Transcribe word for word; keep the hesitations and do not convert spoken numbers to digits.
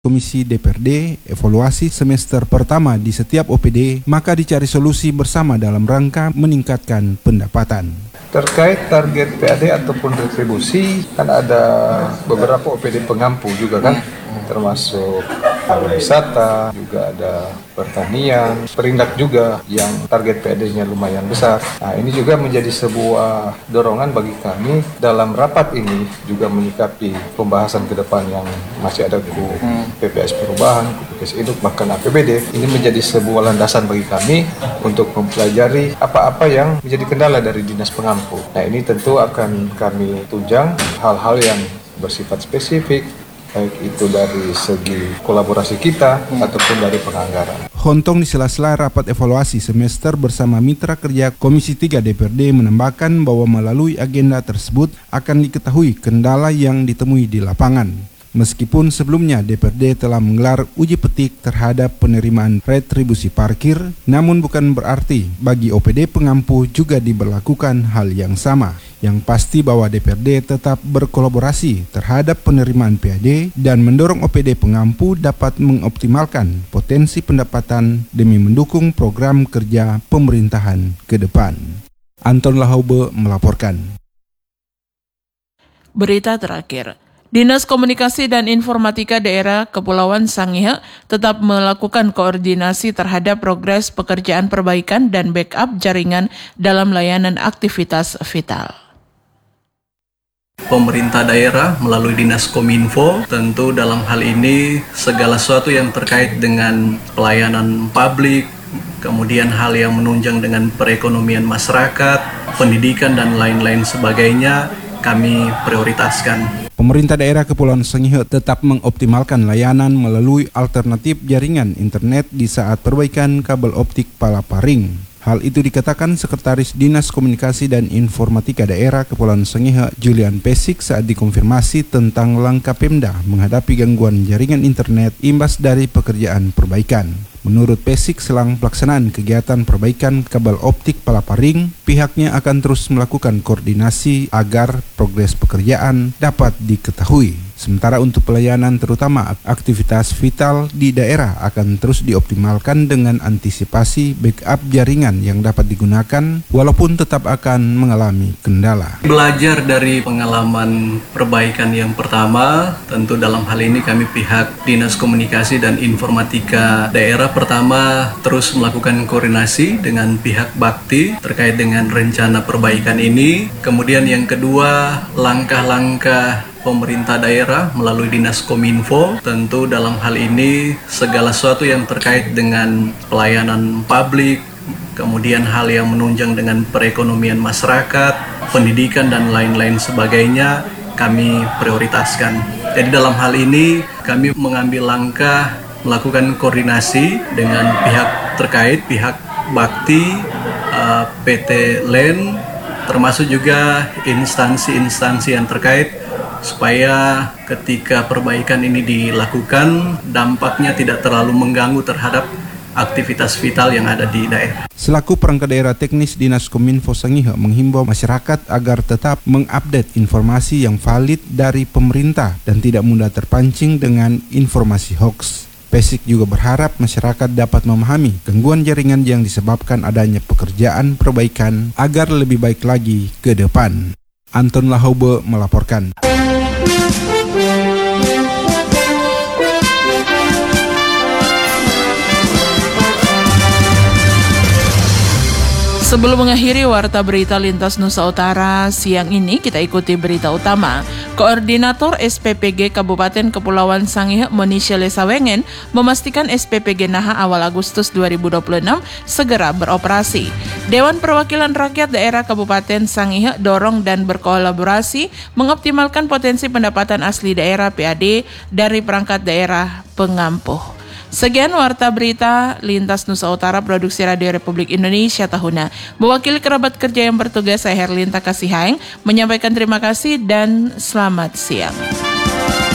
Komisi D P R D evaluasi semester pertama di setiap O P D, maka dicari solusi bersama dalam rangka meningkatkan pendapatan. Terkait target P A D ataupun retribusi, kan ada beberapa O P D pengampu juga kan, termasuk pariwisata, juga ada pertanian, perindak juga yang target P A D-nya lumayan besar. Nah, ini juga menjadi sebuah dorongan bagi kami dalam rapat ini juga menyikapi pembahasan ke depan yang masih ada ku P P S Perubahan, ku P P S Induk, bahkan A P B D. Ini menjadi sebuah landasan bagi kami untuk mempelajari apa-apa yang menjadi kendala dari dinas pengampu. Nah, ini tentu akan kami tunjang hal-hal yang bersifat spesifik, baik itu dari segi kolaborasi kita hmm. ataupun dari penganggaran. Hontong di sela-sela rapat evaluasi semester bersama mitra kerja Komisi tiga D P R D menambahkan bahwa melalui agenda tersebut akan diketahui kendala yang ditemui di lapangan. Meskipun sebelumnya D P R D telah menggelar uji petik terhadap penerimaan retribusi parkir, namun bukan berarti bagi O P D pengampu juga diberlakukan hal yang sama. Yang pasti bahwa D P R D tetap berkolaborasi terhadap penerimaan P A D dan mendorong O P D pengampu dapat mengoptimalkan potensi pendapatan demi mendukung program kerja pemerintahan ke depan. Anton Lahaube melaporkan. Berita terakhir. Dinas Komunikasi dan Informatika Daerah Kepulauan Sangihe tetap melakukan koordinasi terhadap progres pekerjaan perbaikan dan backup jaringan dalam layanan aktivitas vital. Pemerintah daerah melalui Dinas Kominfo tentu dalam hal ini segala sesuatu yang terkait dengan pelayanan publik, kemudian hal yang menunjang dengan perekonomian masyarakat, pendidikan dan lain-lain sebagainya kami prioritaskan. Pemerintah daerah Kepulauan Sangihe tetap mengoptimalkan layanan melalui alternatif jaringan internet di saat perbaikan kabel optik Palaparing. Hal itu dikatakan Sekretaris Dinas Komunikasi dan Informatika Daerah Kepulauan Sangihe Julian Pesik saat dikonfirmasi tentang langkah Pemda menghadapi gangguan jaringan internet imbas dari pekerjaan perbaikan. Menurut Pesik, selang pelaksanaan kegiatan perbaikan kabel optik Palaparing, pihaknya akan terus melakukan koordinasi agar progres pekerjaan dapat diketahui. Sementara untuk pelayanan terutama aktivitas vital di daerah akan terus dioptimalkan dengan antisipasi backup jaringan yang dapat digunakan walaupun tetap akan mengalami kendala. Belajar dari pengalaman perbaikan yang pertama, tentu dalam hal ini kami pihak Dinas Komunikasi dan Informatika Daerah pertama terus melakukan koordinasi dengan pihak bakti terkait dengan rencana perbaikan ini. Kemudian yang kedua, langkah-langkah pemerintah daerah melalui Dinas Kominfo tentu dalam hal ini segala sesuatu yang terkait dengan pelayanan publik, kemudian hal yang menunjang dengan perekonomian masyarakat, pendidikan dan lain-lain sebagainya kami prioritaskan. Jadi dalam hal ini kami mengambil langkah melakukan koordinasi dengan pihak terkait, pihak bakti, uh, P T L E N, termasuk juga instansi-instansi yang terkait supaya ketika perbaikan ini dilakukan dampaknya tidak terlalu mengganggu terhadap aktivitas vital yang ada di daerah. Selaku perangkat daerah teknis Dinas Kominfo Sangihe menghimbau masyarakat agar tetap mengupdate informasi yang valid dari pemerintah dan tidak mudah terpancing dengan informasi hoax. Pesik juga berharap masyarakat dapat memahami gangguan jaringan yang disebabkan adanya pekerjaan perbaikan agar lebih baik lagi ke depan. Anton Lahaube melaporkan. Sebelum mengakhiri Warta Berita Lintas Nusa Utara siang ini, kita ikuti berita utama. Koordinator S P P G Kabupaten Kepulauan Sangihe Monisha Lesawengen memastikan S P P G Naha awal Agustus dua ribu dua puluh enam segera beroperasi. Dewan Perwakilan Rakyat Daerah Kabupaten Sangihe dorong dan berkolaborasi mengoptimalkan potensi pendapatan asli daerah P A D dari perangkat daerah pengampuh. Sekian Warta Berita Lintas Nusa Utara Produksi Radio Republik Indonesia Tahuna. Mewakili kerabat kerja yang bertugas, saya Herlinta Kasihang menyampaikan terima kasih dan selamat siang.